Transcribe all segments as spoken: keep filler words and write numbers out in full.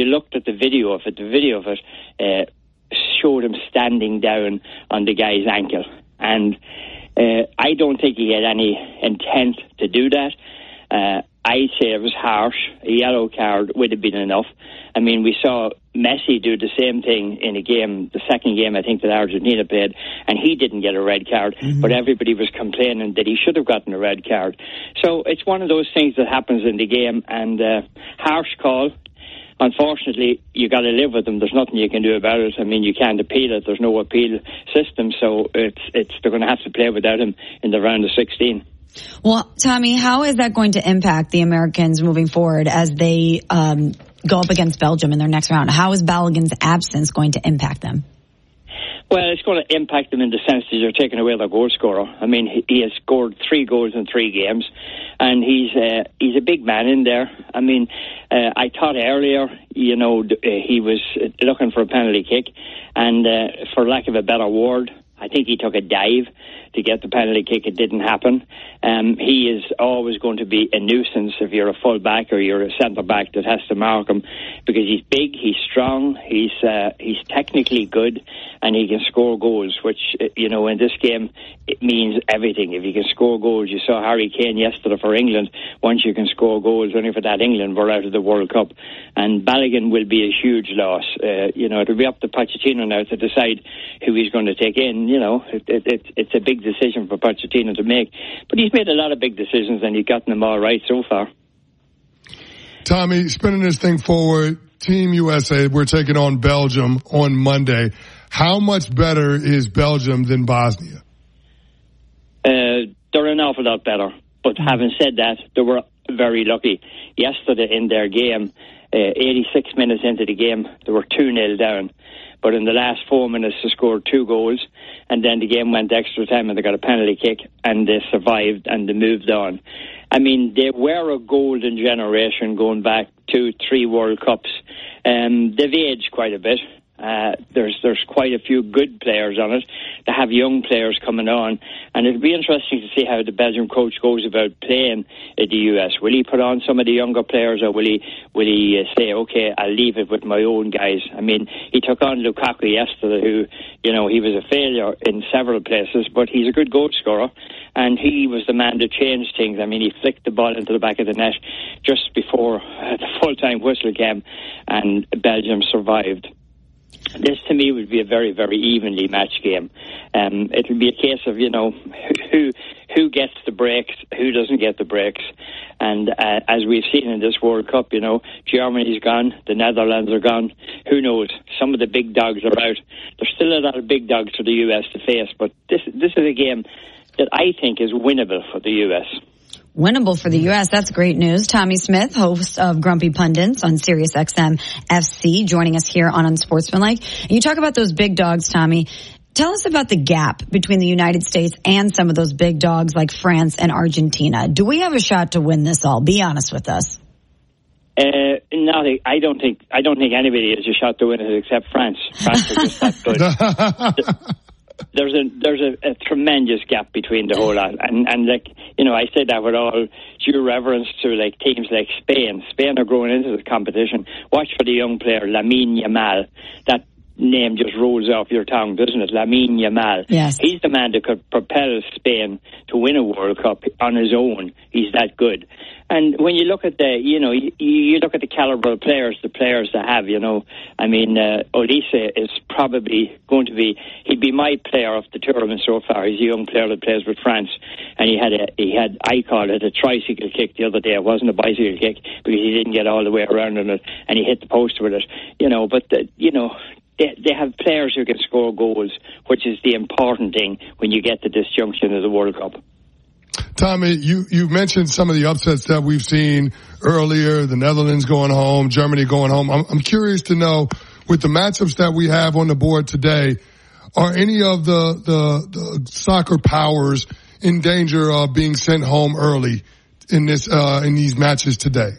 looked at the video of it, the video of it uh, showed him standing down on the guy's ankle. And uh, I don't think he had any intent to do that. Uh, I'd say it was harsh. A yellow card would have been enough. I mean, we saw Messi do the same thing in a game, the second game I think that Argentina played, and he didn't get a red card, mm-hmm. but everybody was complaining that he should have gotten a red card. So it's one of those things that happens in the game, and uh, harsh call. Unfortunately, you got to live with them. There's nothing you can do about it. I mean, you can't appeal it. There's no appeal system, so it's it's they're going to have to play without him in the round of sixteen. Well, Tommy, how is that going to impact the Americans moving forward as they um, go up against Belgium in their next round? How is Balogun's absence going to impact them? Well, it's going to impact them in the sense that you're taking away their goal scorer. I mean, he, he has scored three goals in three games, and he's uh, he's a big man in there. I mean, uh, I thought earlier, you know, uh, he was looking for a penalty kick, and uh, for lack of a better word, I think he took a dive to get the penalty kick. It didn't happen. Um, he is always going to be a nuisance if you're a full back or you're a centre back that has to mark him, because he's big, he's strong, he's uh, he's technically good, and he can score goals, which, you know, in this game, it means everything. If you can score goals, you saw Harry Kane yesterday for England. Once you can score goals, only for that England were out of the World Cup. And Balogun will be a huge loss. Uh, you know, it'll be up to Pochettino now to decide who he's going to take in. You know, it, it, it, it's a big decision for Pochettino to make. But he's made a lot of big decisions, and he's gotten them all right so far. Tommy, spinning this thing forward, Team U S A, we're taking on Belgium on Monday. How much better is Belgium than Bosnia? Uh, they're an awful lot better. But having said that, they were very lucky. Yesterday in their game, uh, eighty-six minutes into the game, they were two nil down. But in the last four minutes, they scored two goals, and then the game went extra time, and they got a penalty kick, and they survived, and they moved on. I mean, they were a golden generation going back two, three World Cups. Um, they've aged quite a bit. Uh, there's there's quite a few good players on it. They have young players coming on, and it'll be interesting to see how the Belgian coach goes about playing uh, the U S. Will he put on some of the younger players, or will he will he uh, say, okay, I'll leave it with my own guys? I mean, he took on Lukaku yesterday, who, you know, he was a failure in several places, but he's a good goal scorer, and he was the man to change things. I mean, he flicked the ball into the back of the net just before uh, the full-time whistle came, and Belgium survived. This, to me, would be a very, very evenly matched game. Um, it'll be a case of, you know, who who gets the breaks, who doesn't get the breaks. And uh, as we've seen in this World Cup, you know, Germany's gone, the Netherlands are gone. Who knows? Some of the big dogs are out. There's still a lot of big dogs for the U S to face, but this this is a game that I think is winnable for the U S. Winnable for the U S. That's great news. Tommy Smith, host of Grumpy Pundits on Sirius X M F C, joining us here on Unsportsmanlike. And you talk about those big dogs, Tommy. Tell us about the gap between the United States and some of those big dogs like France and Argentina. Do we have a shot to win this all? Be honest with us. Uh, not, I don't think I don't think anybody has a shot to win it except France. France are just that good. There's a there's a, a tremendous gap between the whole lot, and and like, you know, I say that with all due reverence to like teams like Spain. Spain are growing into the competition. Watch for the young player Lamine Yamal. That name just rolls off your tongue, doesn't it? Lamine Yamal. Yes. He's the man that could propel Spain to win a World Cup on his own. He's that good. And when you look at the, you know, you, you look at the caliber of players, the players they have, you know, I mean, uh, Olise is probably going to be, he'd be my player of the tournament so far. He's a young player that plays with France, and he had a, he had, I call it a tricycle kick the other day. It wasn't a bicycle kick because he didn't get all the way around on it, and he hit the post with it, you know, but, the, you know, They, they have players who can score goals, which is the important thing when you get to this junction of the World Cup. Tommy, you, you mentioned some of the upsets that we've seen earlier, the Netherlands going home, Germany going home. I'm, I'm curious to know, with the matchups that we have on the board today, are any of the, the, the soccer powers in danger of being sent home early in this uh, in these matches today?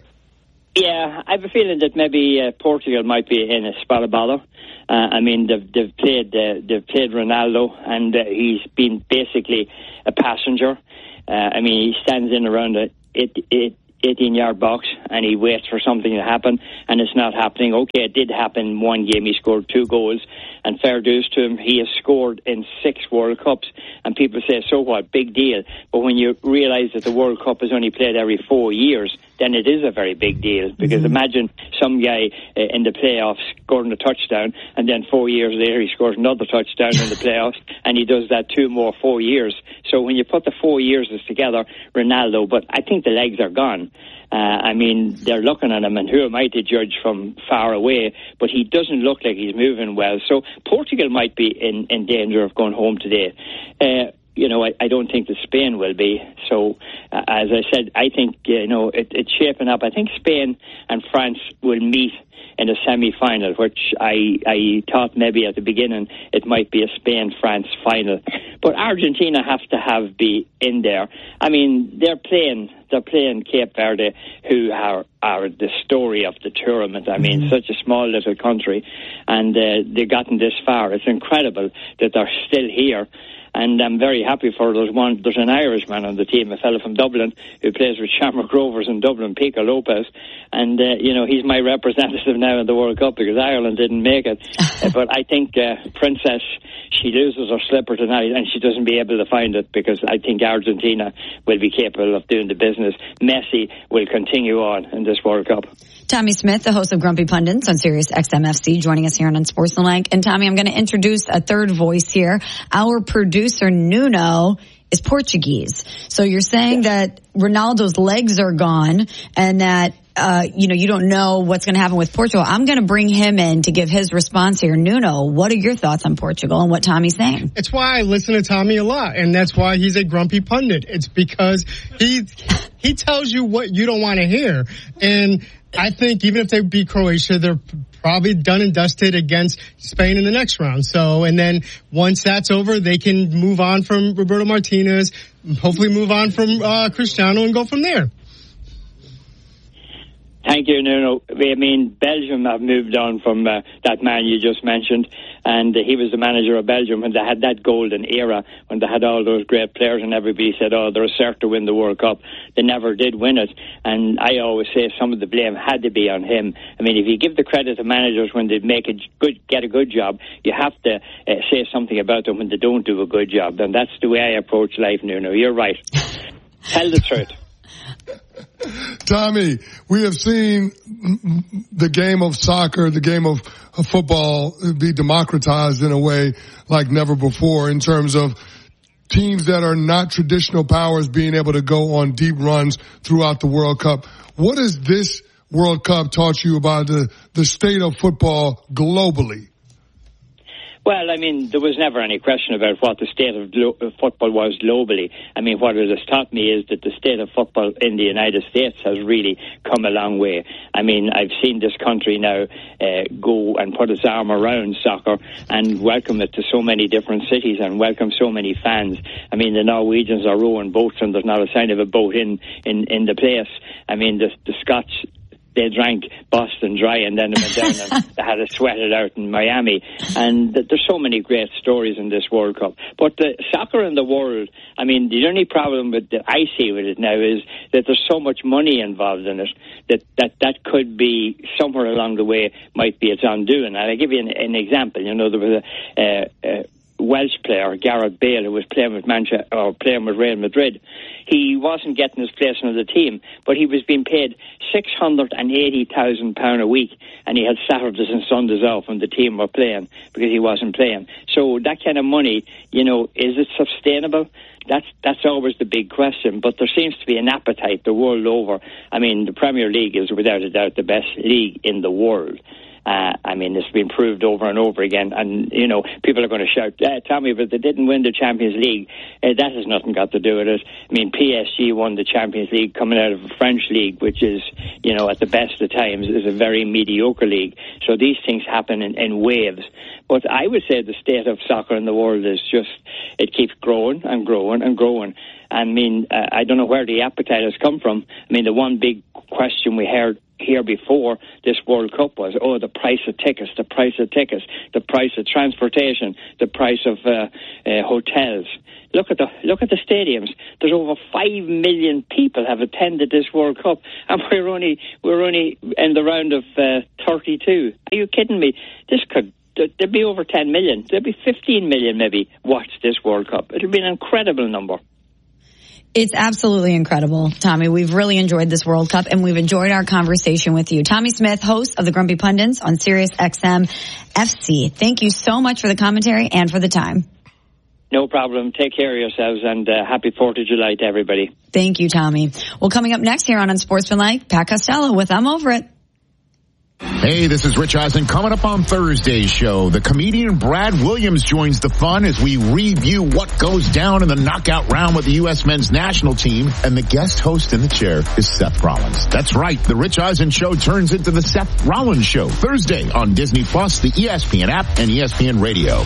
Yeah, I have a feeling that maybe uh, Portugal might be in a spot of bother. Uh, I mean, they've, they've played uh, they've played Ronaldo, and uh, he's been basically a passenger. Uh, I mean, he stands in around it. It, it eighteen-yard box and he waits for something to happen and it's not happening. Okay, it did happen in one game. He scored two goals and fair dues to him. He has scored in six World Cups and people say, so what, big deal. But when you realise that the World Cup is only played every four years, then it is a very big deal. Because mm-hmm. imagine some guy uh, in the playoffs scoring a touchdown and then four years later he scores another touchdown in the playoffs and he does that two more four years. So when you put the four years together, Ronaldo, but I think the legs are gone. Uh, I mean, they're looking at him, and who am I to judge from far away? But he doesn't look like he's moving well. So Portugal might be in, in danger of going home today. Uh, you know, I, I don't think that Spain will be. So, uh, as I said, I think, you know, it, it's shaping up. I think Spain and France will meet in a semi-final, which I, I thought maybe at the beginning it might be a Spain-France final. But Argentina have to have be in there. I mean, they're playing they're playing Cape Verde, who are, are the story of the tournament. I mean, mm-hmm. such a small little country, and uh, they've gotten this far. It's incredible that they're still here. And I'm very happy for there's one. There's an Irishman on the team, a fellow from Dublin, who plays with Shamrock Rovers in Dublin, Pico Lopez, and uh, you know he's my representative now in the World Cup because Ireland didn't make it. uh, but I think uh, Princess, she loses her slipper tonight, and she doesn't be able to find it because I think Argentina will be capable of doing the business. Messi will continue on in this World Cup. Tommy Smith, the host of Grumpy Pundits on Sirius X M F C, joining us here on Unsportsmanlike. And Tommy, I'm going to introduce a third voice here. Our producer, Nuno, is Portuguese. So you're saying yeah. that Ronaldo's legs are gone and that, uh, you know, you don't know what's going to happen with Portugal. I'm going to bring him in to give his response here. Nuno, what are your thoughts on Portugal and what Tommy's saying? It's why I listen to Tommy a lot, and that's why he's a grumpy pundit. It's because he he tells you what you don't want to hear. And I think even if they beat Croatia, they're probably done and dusted against Spain in the next round. So, and then once that's over, they can move on from Roberto Martinez, hopefully move on from uh, Cristiano and go from there. Thank you, Nuno. I mean, Belgium have moved on from uh, that man you just mentioned, and uh, he was the manager of Belgium when they had that golden era, when they had all those great players, and everybody said, oh, they're certain to win the World Cup. They never did win it, and I always say some of the blame had to be on him. I mean, if you give the credit to managers when they make a good, get a good job, you have to uh, say something about them when they don't do a good job, and that's the way I approach life, Nuno. You're right. Tell the truth. Tommy, we have seen the game of soccer, the game of, of football be democratized in a way like never before in terms of teams that are not traditional powers being able to go on deep runs throughout the World Cup. What has this World Cup taught you about the, the state of football globally? Well, I mean, there was never any question about what the state of glo- football was globally. I mean, what it has taught me is that the state of football in the United States has really come a long way. I mean, I've seen this country now uh, go and put its arm around soccer and welcome it to so many different cities and welcome so many fans. I mean, the Norwegians are rowing boats and there's not a sign of a boat in, in, in the place. I mean, the, the Scots, they drank Boston dry and then they went down and they had to sweat it out in Miami. And there's so many great stories in this World Cup. But the soccer in the world, I mean, the only problem with that I see with it now is that there's so much money involved in it that that, that could be somewhere along the way might be its undoing. And I'll give you an, an example. You know, there was a... Uh, uh, Welsh player, Gareth Bale, who was playing with Manchester or playing with Real Madrid. He wasn't getting his place on the team, but he was being paid six hundred and eighty thousand pound a week, and he had Saturdays and Sundays off when the team were playing because he wasn't playing. So that kind of money, you know, is it sustainable? That's that's always the big question. But there seems to be an appetite the world over. I mean, the Premier League is without a doubt the best league in the world. Uh, I mean, it's been proved over and over again. And, you know, people are going to shout, eh, Tommy, but they didn't win the Champions League. Uh, that has nothing got to do with it. I mean, P S G won the Champions League coming out of a French league, which is, you know, at the best of times, is a very mediocre league. So these things happen in, in waves. But I would say the state of soccer in the world is just, it keeps growing and growing and growing. I mean, uh, I don't know where the appetite has come from. I mean, the one big question we heard here before this World Cup was, oh, the price of tickets, the price of tickets, the price of transportation, the price of uh, uh, hotels. Look at the look at the stadiums. There's over five million people have attended this World Cup, and we're only we're only in the round of uh, thirty-two. Are you kidding me? This could there'd be over ten million. There'd be fifteen million maybe watch this World Cup. It'll be an incredible number. It's absolutely incredible, Tommy. We've really enjoyed this World Cup, and we've enjoyed our conversation with you. Tommy Smith, host of the Grumpy Pundits on Sirius X M F C. Thank you so much for the commentary and for the time. No problem. Take care of yourselves, and uh, happy fourth of July to everybody. Thank you, Tommy. Well, coming up next here on Unsportsmanlike, Pat Costello with I'm Over It. Hey, this is Rich Eisen. Coming up on Thursday's show, the comedian Brad Williams joins the fun as we review what goes down in the knockout round with the U S men's national team. And the guest host in the chair is Seth Rollins. That's right. The Rich Eisen Show turns into the Seth Rollins Show Thursday on Disney Plus, the E S P N app, and E S P N Radio.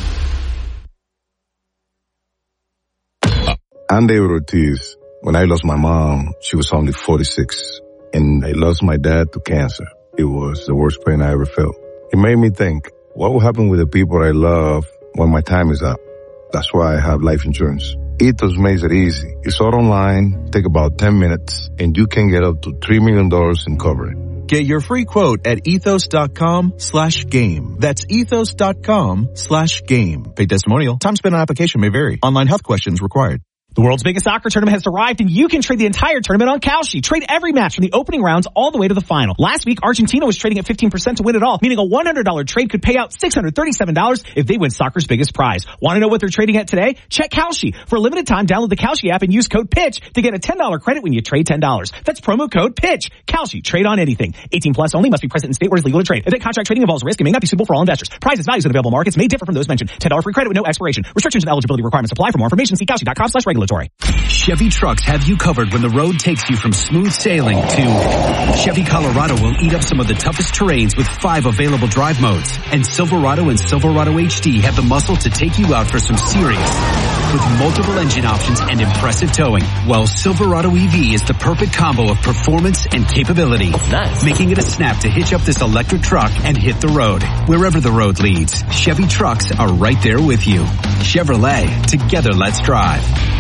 I'm David Ortiz. When I lost my mom, she was only forty-six. And I lost my dad to cancer. It was the worst pain I ever felt. It made me think, what will happen with the people I love when my time is up? That's why I have life insurance. Ethos makes it easy. It's all online, take about ten minutes, and you can get up to three million dollars in coverage. Get your free quote at ethos.com slash game. That's ethos.com slash game. Paid testimonial. Time spent on application may vary. Online health questions required. The world's biggest soccer tournament has arrived, and you can trade the entire tournament on Kalshi. Trade every match from the opening rounds all the way to the final. Last week, Argentina was trading at fifteen percent to win it all, meaning a one hundred dollars trade could pay out six hundred thirty-seven dollars if they win soccer's biggest prize. Want to know what they're trading at today? Check Kalshi. For a limited time, download the Kalshi app and use code PITCH to get a ten dollars credit when you trade ten dollars. That's promo code PITCH. Kalshi. Trade on anything. eighteen plus only. Must be present in state where it's legal to trade. Event contract trading involves risk and may not be suitable for all investors. Prizes, values, and available markets may differ from those mentioned. ten dollars free credit with no expiration. Restrictions and eligibility requirements apply. For more information, see Kalshi.com slash regulatory. Chevy trucks have you covered when the road takes you from smooth sailing to Chevy Colorado will eat up some of the toughest terrains with five available drive modes. And Silverado and Silverado H D have the muscle to take you out for some serious with multiple engine options and impressive towing. While Silverado E V is the perfect combo of performance and capability. Nice. Making it a snap to hitch up this electric truck and hit the road. Wherever the road leads, Chevy trucks are right there with you. Chevrolet, together let's drive.